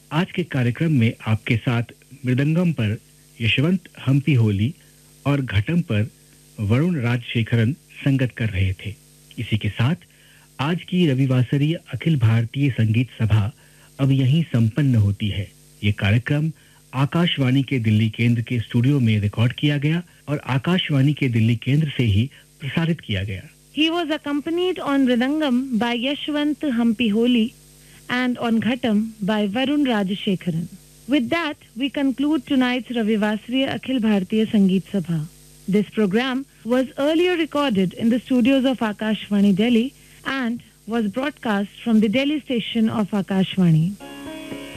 आज के कार्यक्रम में आपके साथ मृदंगम पर यशवंत हम्पी होली और घटम पर वरुण राजशेखरन संगत कर रहे थे। इसी के साथ आज की रविवासरीय अखिल भारतीय संगीत सभा अब यहीं संपन्न होती है। ये कार्यक्रम आकाशवाणी के दिल्ली केंद्र के स्टूडियो में रिकॉर्ड किया गया और आकाशवाणी के दिल्ली केंद्र से ही प्रसारित किया गया। He was accompanied on Mridangam by Yashwant Hampi Holi and on Ghatam by Varun Rajashekharan. With that, we conclude tonight's Ravivasriya Akhil Bharatiya Sangeet Sabha. This program was earlier recorded in the studios of Akashvani Delhi and was broadcast from the Delhi station of Akashvani.